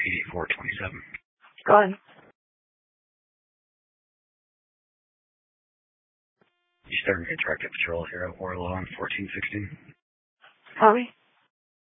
88427. Go ahead. You started interactive patrol here at Warlaw on 1416. Pardon me?